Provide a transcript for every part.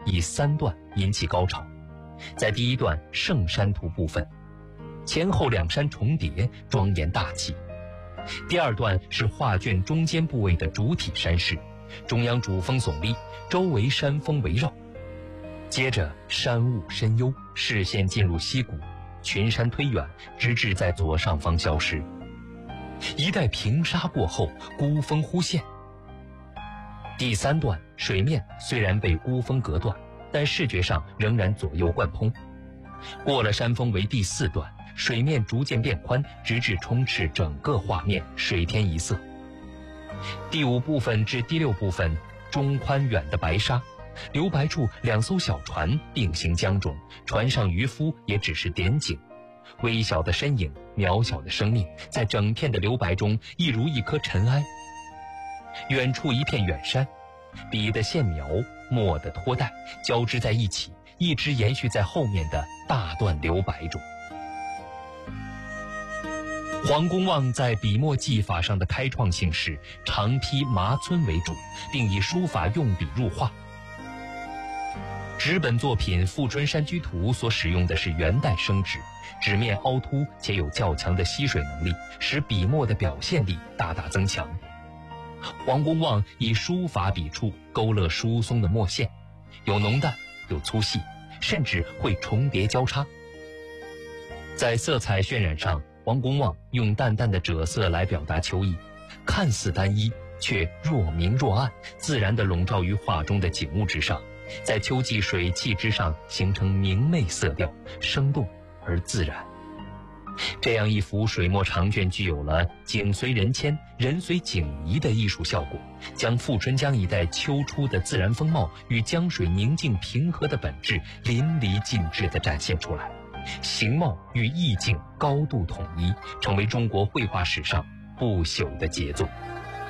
以3段引起高潮。在第1段圣山图部分，前后2山重叠，庄严大气。第2段是画卷中间部位的主体山势，中央主峰耸立，周围山峰围绕。接着山雾深幽，视线进入溪谷，群山推远，直至在左上方消失。一带平沙过后，孤峰忽现。第3段水面虽然被孤峰隔断，但视觉上仍然左右贯通。过了山峰为第4段，水面逐渐变宽，直至充斥整个画面，水天一色。第5部分至第6部分中宽远的白沙，留白处2艘小船并行江中，船上渔夫也只是点景。微小的身影，渺小的生命，在整片的留白中一如一颗尘埃。远处一片远山，笔的线描，墨的拖带交织在一起，一直延续在后面的大段留白中。黄公望在笔墨技法上的开创性是长批麻皴为主，并以书法用笔入画。纸本作品《富春山居图》所使用的是元代生纸，纸面凹凸且有较强的吸水能力，使笔墨的表现力大大增强。黄公望以书法笔触勾勒疏松的墨线，有浓淡，有粗细，甚至会重叠交叉。在色彩渲染上，黄公望用淡淡的赭色来表达秋意，看似单一，却若明若暗，自然地笼罩于画中的景物之上，在秋季水汽之上形成明媚色调，生动而自然。这样一幅水墨长卷具有了景随人迁，人随景移的艺术效果，将富春江一带秋初的自然风貌与江水宁静平和的本质淋漓尽致地展现出来，形貌与意境高度统一，成为中国绘画史上不朽的杰作。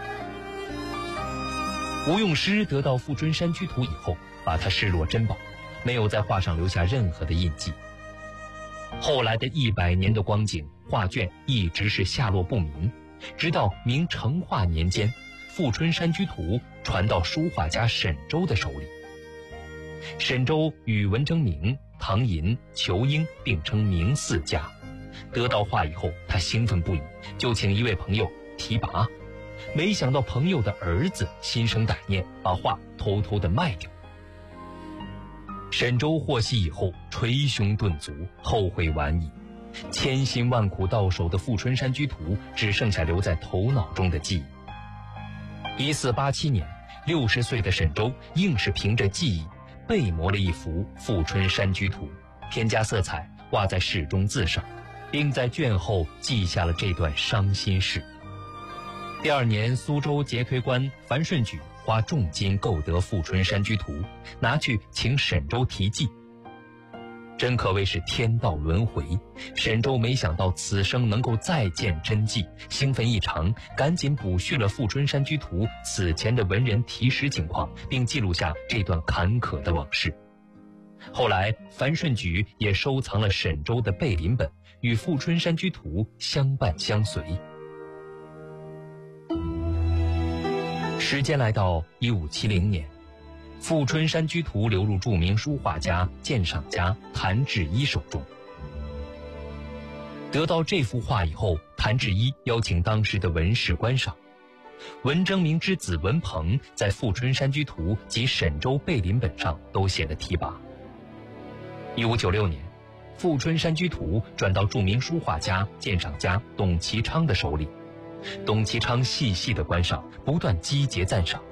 吴用师得到《富春山居图》以后，把它视若珍宝，没有在画上留下任何的印记。后来的100年的光景，画卷一直是下落不明，直到明成化年间，《富春山居图》传到书画家沈周的手里。沈周与文征明、唐寅、仇英并称明4家。得到画以后，他兴奋不已，就请一位朋友提拔。没想到朋友的儿子心生歹念，把画偷偷地卖掉。沈周获悉以后，捶胸顿足，后悔晚矣。千辛万苦到手的《富春山居图》只剩下留在头脑中的记忆。1487年，60岁的沈周硬是凭着记忆背摹了一幅《富春山居图》，添加色彩，画在室中字上，并在卷后记下了这段伤心事。第2年，苏州节推官樊顺举花重金购得《富春山居图》，拿去请沈周题记。真可谓是天道轮回，沈周没想到此生能够再见真迹，兴奋异常，赶紧补续了《富春山居图》此前的文人题诗情况，并记录下这段坎坷的往事。后来樊顺举也收藏了沈周的背临本，与《富春山居图》相伴相随。时间来到1570年，《富春山居图》流入著名书画家、鉴赏家谭志一手中。得到这幅画以后，谭志一邀请当时的文士观赏。文征明之子文鹏在《富春山居图》及沈周背临本上都写了题跋。1596年，《富春山居图》转到著名书画家、鉴赏家董其昌的手里。董其昌细细的观赏，不断击节赞赏。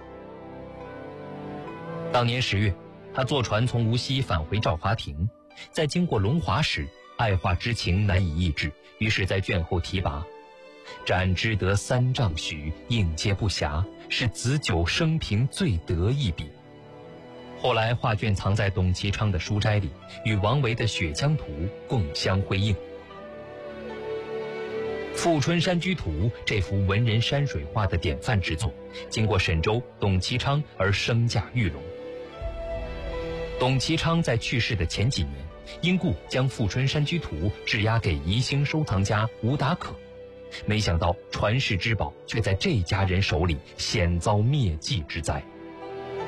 当年10月，他坐船从无锡返回赵华亭，在经过龙华时，爱画之情难以抑制，于是在卷后题跋：展之得3丈许，应接不暇，是子久生平最得意笔。后来画卷藏在董其昌的书斋里，与王维的《雪江图》共相辉映。《富春山居图》这幅文人山水画的典范之作，经过沈周、董其昌而升价愈隆。董其昌在去世的前几年，因故将《富春山居图》质押给宜兴收藏家吴达可，没想到传世之宝却在这家人手里险遭灭迹之灾。